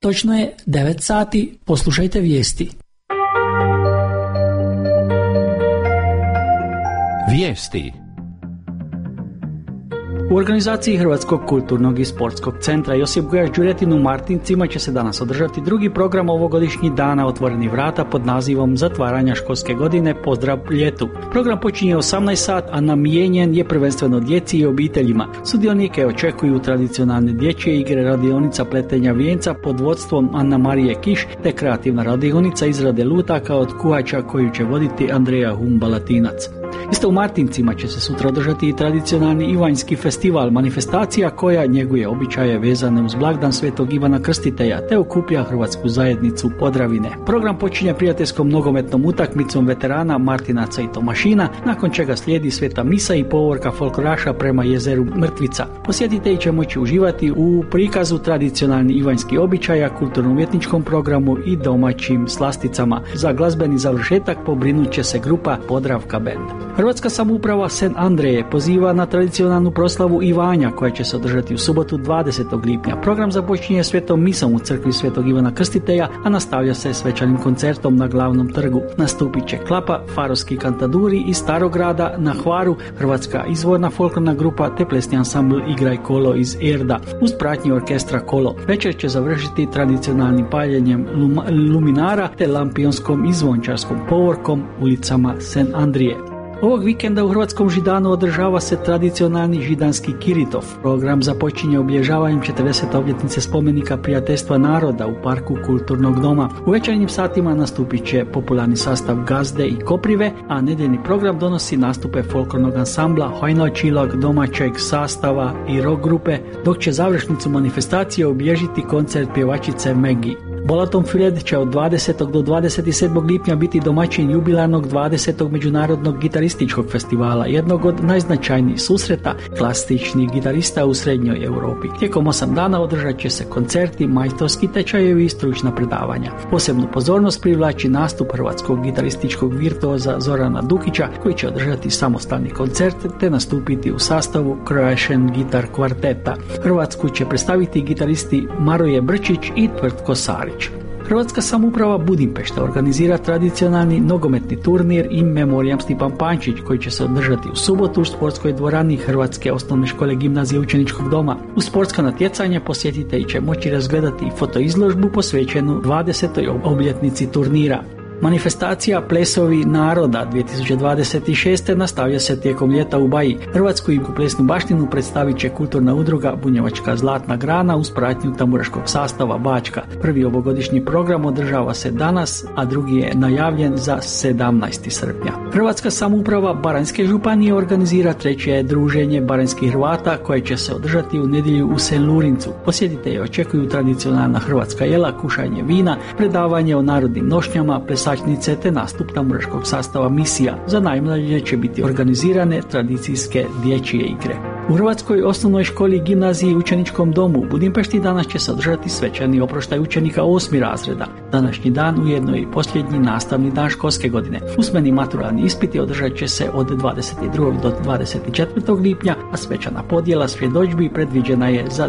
Točno je 9 sati, poslušajte vijesti. Vijesti. U organizaciji Hrvatskog kulturnog i sportskog centra Josip Gujaš Đuretin u Martincima će se danas održati drugi program ovogodišnjih dana otvorenih vrata pod nazivom Zatvaranja školske godine Pozdrav ljetu. Program počinje 18 sat, a namijenjen je prvenstveno djeci i obiteljima. Sudionike očekuju tradicionalne dječje igre, radionica pletenja vijenca pod vodstvom Anna Marije Kiš te kreativna radionica izrade lutaka od kuhača koju će voditi Andreja Humbalatinac. Isto u Martincima će se sutra održati i tradicionalni Ivanjski festival, manifestacija koja njeguje običaje vezane uz blagdan Svetog Ivana Krstitelja te okuplja hrvatsku zajednicu Podravine. Program počinje prijateljskom nogometnom utakmicom veterana Martinaca i Tomašina, nakon čega slijedi sveta misa i povorka folkloraša prema jezeru Mrtvica. Posjetitelji će moći uživati u prikazu tradicionalnih ivanjskih običaja, kulturno-umjetničkom programu i domaćim slasticama. Za glazbeni završetak pobrinut će se grupa Podravka Band. Hrvatska samouprava Sen Andreje poziva na tradicionalnu proslavu Ivanja koja će se održati u subotu 20. lipnja. Program započinje svetom misom u crkvi Svetog Ivana Krstitelja, a nastavlja se svečanim koncertom na glavnom trgu. Nastupit će Klapa, Farovski kantaduri iz Starograda, na Hvaru Hrvatska izvorna folklorna grupa te plesni ansambl Igraj kolo iz Erda uz pratnju orkestra Kolo. Večer će završiti tradicionalnim paljenjem luminara te lampionskom i zvončarskom povorkom ulicama Sen Andrije. Ovog vikenda u Hrvatskom Židanu održava se tradicionalni židanski Kiritov. Program započinje obilježavanjem 40. obljetnice spomenika prijateljstva naroda u parku Kulturnog doma. U večernjim satima nastupit će popularni sastav Gazde i Koprive, a nedjeljni program donosi nastupe folklornog ansambla Hojnoćilog, domaćeg sastava i rock grupe, dok će završnicu manifestacije obilježiti koncert pjevačice Megi. Bolaton Filed će od 20. do 27. lipnja biti domaćin jubilarnog 20. međunarodnog gitarističkog festivala, jednog od najznačajnijih susreta klasičnih gitarista u srednjoj Europi. Tijekom 8 dana održat će se koncerti, majstorski tečajevi i stručna predavanja. Posebnu pozornost privlači nastup hrvatskog gitarističkog virtuoza Zorana Dukića, koji će održati samostalni koncert te nastupiti u sastavu Croatian Guitar Quarteta. Hrvatsku će predstaviti gitaristi Maroje Brčić i Tvrtko Sarić. Hrvatska samouprava Budimpešta organizira tradicionalni nogometni turnir in memoriam Stipan Pančić koji će se održati u subotu u sportskoj dvorani Hrvatske osnovne škole gimnazije učeničkog doma. U sportska natjecanja posjetitelji će moći razgledati fotoizložbu posvećenu 20. obljetnici turnira. Manifestacija Plesovi naroda 2026. nastavlja se tijekom ljeta u Baji. Hrvatsku i plesnu baštinu predstavit će kulturna udruga Bunjevačka zlatna grana uz pratnju tamburaškog sastava Bačka. Prvi ovogodišnji program održava se danas, a drugi je najavljen za 17. srpnja. Hrvatska samouprava Baranjske županije organizira treće druženje baranjskih Hrvata koje će se održati u nedjelju u Senlurincu. Posjetitelji očekuju tradicionalna hrvatska jela, kušanje vina, predavanje o narodnim nošnjama, plesačnice te nastup tamburaškog sastava Misija. Za najmlađe će biti organizirane tradicijske dječje igre. U Hrvatskoj osnovnoj školi gimnaziji i učeničkom domu u Budimpešti danas će se održati svečani oproštaj učenika 8. razreda. Današnji dan ujedno i posljednji nastavni dan školske godine. Usmeni maturalni ispiti održat će se od 22. do 24. lipnja, a svečana podjela svjedodžbi predviđena je za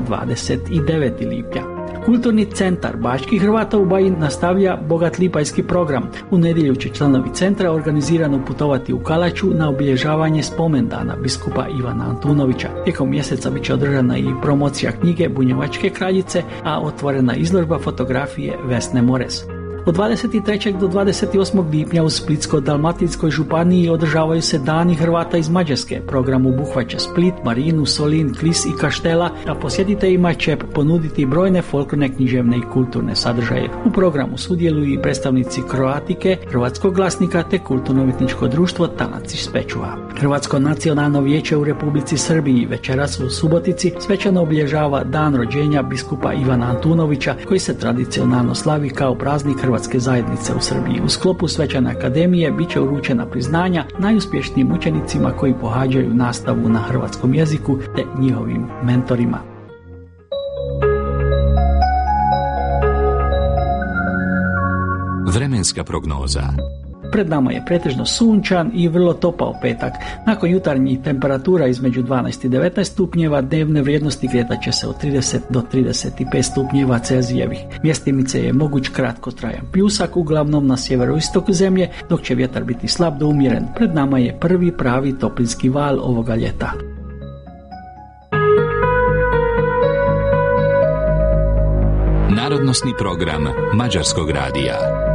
29. lipnja. Kulturni centar Bačkih Hrvata u Baji nastavlja bogat lipajski program. U nedjelju će članovi centra organizirano putovati u Kalaču na obilježavanje spomendana biskupa Ivana Antunovića. Tijekom mjeseca bit će održana i promocija knjige Bunjevačke kraljice, a otvorena izložba fotografije Vesne Mores. Od 23. do 28. lipnja u Splitsko-dalmatinskoj županiji održavaju se Dani Hrvata iz Mađarske. Program obuhvaća Split, Marinu, Solin, Klis i Kaštela, a posjetiteljima će ponuditi brojne folklorne, književne i kulturne sadržaje. U programu sudjeluju i predstavnici Kroatike, Hrvatskog glasnika te kulturno-umjetničko društvo Tanac iz Pečuva. Hrvatsko nacionalno vijeće u Republici Srbiji večeras u Subotici svečano obilježava dan rođenja biskupa Ivana Antunovića, koji se tradicionalno slavi kao praznik Hrvatske zajednice u Srbiji. U sklopu svečane akademije bit će uručena priznanja najuspješnijim učenicima koji pohađaju nastavu na hrvatskom jeziku te njihovim mentorima. Vremenska prognoza. Pred nama je pretežno sunčan i vrlo topao petak. Nakon jutarnjih temperatura između 12 i 19 stupnjeva, dnevne vrijednosti kretat će se od 30 do 35 stupnjeva Celzijevih. Mjestimice je moguć kratkotrajan pljusak, uglavnom na sjeveroistoku zemlje, dok će vjetar biti slab do umjeren. Pred nama je prvi pravi toplinski val ovoga ljeta. Narodnosni program Mađarskog radija.